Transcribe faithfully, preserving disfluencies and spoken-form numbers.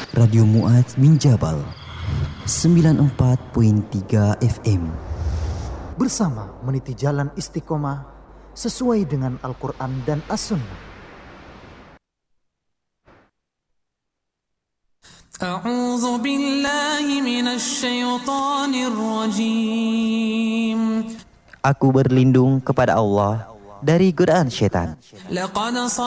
Radio Mu'adz bin Jabal sembilan puluh empat perpuluhan tiga F M. Bersama meniti jalan istiqomah sesuai dengan Al-Quran dan As-Sunnah. A'udzu billahi minasy syaithanir rajim. Aku berlindung kepada Allah dari godaan syaitan. Laqad